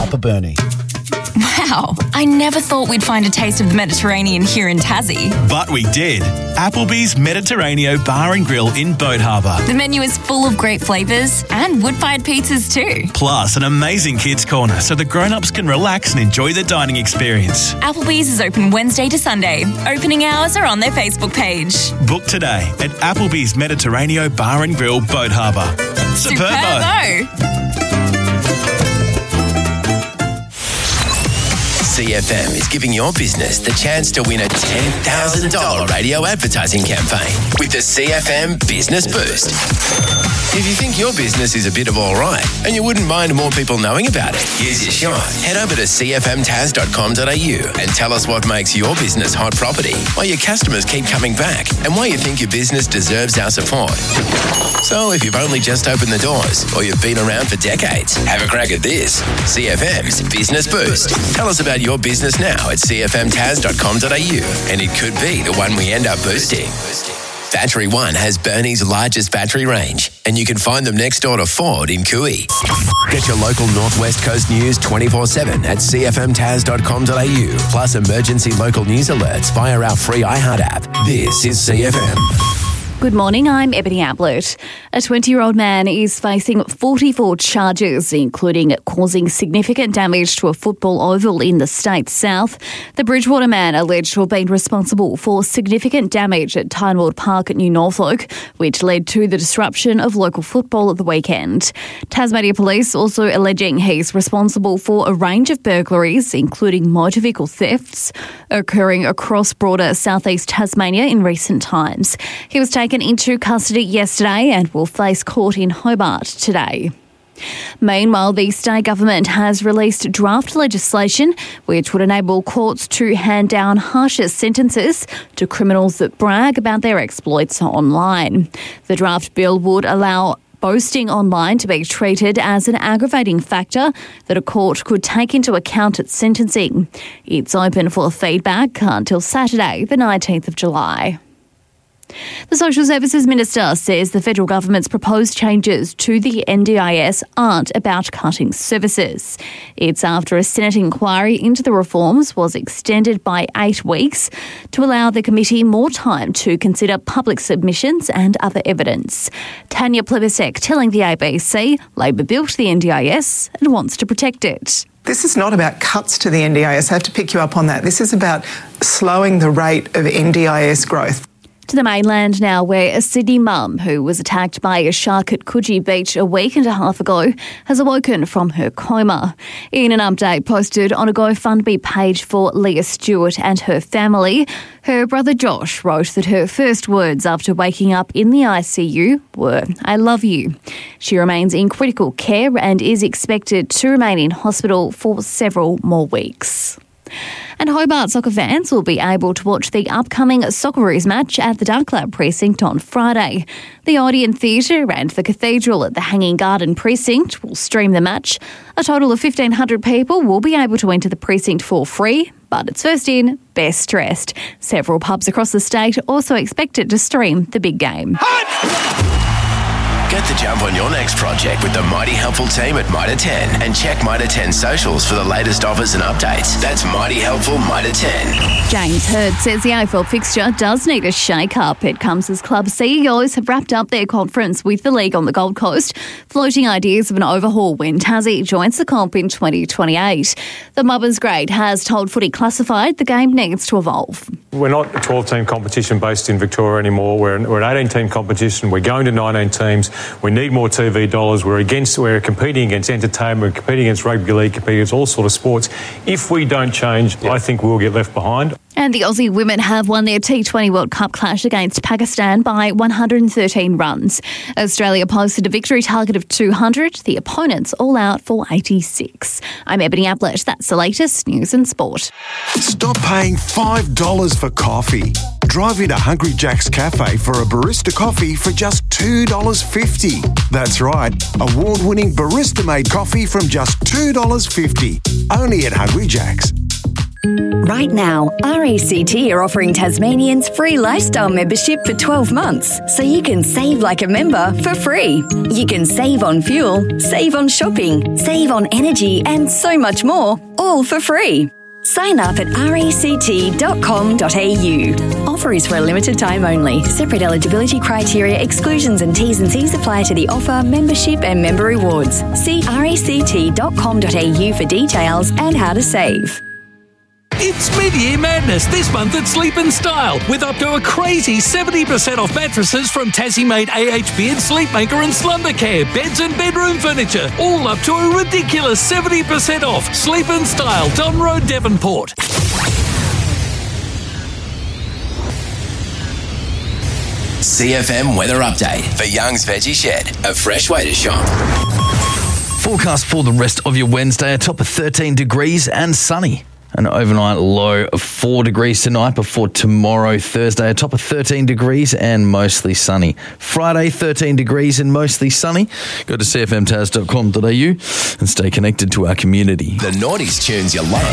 Upper Burnie. Wow, I never thought we'd find a taste of the Mediterranean here in Tassie. But we did. Applebee's Mediterraneo Bar and Grill in Boat Harbour. The menu is full of great flavours and wood-fired pizzas too. Plus an amazing kids' corner so the grown-ups can relax and enjoy the dining experience. Applebee's is open Wednesday to Sunday. Opening hours are on their Facebook page. Book today at Applebee's Mediterraneo Bar and Grill, Boat Harbour. Superbo! CFM is giving your business the chance to win a $10,000 radio advertising campaign with the CFM Business Boost. If you think your business is a bit of all right and you wouldn't mind more people knowing about it, here's your shot. Head over to cfmtas.com.au and tell us what makes your business hot property, why your customers keep coming back, and why you think your business deserves our support. So if you've only just opened the doors or you've been around for decades, have a crack at this. CFM's Business Boost. Tell us about your business now at cfmtas.com.au and it could be the one we end up boosting. Battery One has Burnie's largest battery range, and you can find them next door to Ford in Cooey. Get your local Northwest Coast news 24/7 at cfmtas.com.au, plus emergency local news alerts via our free iHeart app. This is CFM. Good morning, I'm Ebony Ablett. A 20-year-old man is facing 44 charges, including causing significant damage to a football oval in the state's south. The Bridgewater man alleged to have been responsible for significant damage at Tynewood Park at New Norfolk, which led to the disruption of local football at the weekend. Tasmania Police also alleging he's responsible for a range of burglaries, including motor vehicle thefts, occurring across broader southeast Tasmania in recent times. He was taken into custody yesterday and will face court in Hobart today. Meanwhile, the state government has released draft legislation which would enable courts to hand down harsher sentences to criminals that brag about their exploits online. The draft bill would allow boasting online to be treated as an aggravating factor that a court could take into account at sentencing. It's open for feedback until Saturday, the 19th of July. The Social Services Minister says the federal government's proposed changes to the NDIS aren't about cutting services. It's after a Senate inquiry into the reforms was extended by 8 weeks to allow the committee more time to consider public submissions and other evidence. Tanya Plibersek telling the ABC Labor built the NDIS and wants to protect it. This is not about cuts to the NDIS. I have to pick you up on that. This is about slowing the rate of NDIS growth. To the mainland now, where a Sydney mum who was attacked by a shark at Coogee Beach a week and a half ago has awoken from her coma. In an update posted on a GoFundMe page for Leah Stewart and her family, her brother Josh wrote that her first words after waking up in the ICU were, "I love you." She remains in critical care and is expected to remain in hospital for several more weeks. And Hobart soccer fans will be able to watch the upcoming Socceroos match at the Dark Club precinct on Friday. The Odeon Theatre and the Cathedral at the Hanging Garden precinct will stream the match. A total of 1,500 people will be able to enter the precinct for free, but it's first in, best dressed. Several pubs across the state also expected to stream the big game. Get the jump on your next project with the Mighty Helpful team at Mitre 10 and check Mitre 10 socials for the latest offers and updates. That's Mighty Helpful Mitre 10. James Hird says the AFL fixture does need a shake-up. It comes as club CEOs have wrapped up their conference with the league on the Gold Coast, floating ideas of an overhaul when Tassie joins the comp in 2028. The Mubbins grade has told Footy Classified the game needs to evolve. We're not a 12-team competition based in Victoria anymore. We're an 18-team competition. We're going to 19 teams. We need more TV dollars. We're competing against entertainment. We're competing against rugby league, competing against all sort of sports. If we don't change, I think we'll get left behind. And the Aussie women have won their T20 World Cup clash against Pakistan by 113 runs. Australia posted a victory target of 200. The opponents all out for 86. I'm Ebony Ablett. That's the latest news and sport. Stop paying $5 for coffee. Drive into Hungry Jack's Cafe for a barista coffee for just $2.50. That's right, award-winning barista-made coffee from just $2.50. Only at Hungry Jack's. Right now, RACT are offering Tasmanians free lifestyle membership for 12 months, so you can save like a member for free. You can save on fuel, save on shopping, save on energy, and so much more, all for free. Sign up at ract.com.au. Offer is for a limited time only. Separate eligibility criteria, exclusions and T's and C's apply to the offer, membership and member rewards. See ract.com.au for details and how to save. It's mid-year madness this month at Sleep & Style with up to a crazy 70% off mattresses from Tassie-made AHP and Sleepmaker and Slumbercare, beds and bedroom furniture, all up to a ridiculous 70% off. Sleep & Style, Don Road, Devonport. CFM weather update for Young's Veggie Shed, a fresh way to shop. Forecast for the rest of your Wednesday, a top of 13 degrees and sunny. An overnight low of 4 degrees tonight before tomorrow, Thursday, a top of 13 degrees and mostly sunny. Friday, 13 degrees and mostly sunny. Go to cfmtaz.com.au and stay connected to our community. The Naughties tunes you love.